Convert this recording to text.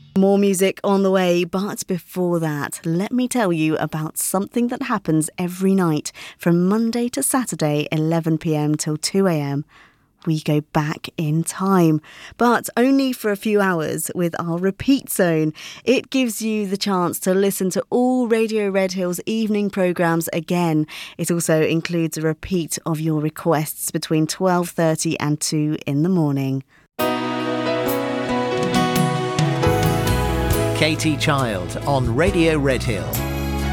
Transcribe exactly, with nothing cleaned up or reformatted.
More music on the way, but before that, let me tell you about something that happens every night from Monday to Saturday, eleven p.m. till two a.m. We go back in time, but only for a few hours with our Repeat Zone. It gives you the chance to listen to all Radio Red Hills evening programmes again. It also includes a repeat of your requests between twelve thirty and two in the morning. Katie Child on Radio Red Hill.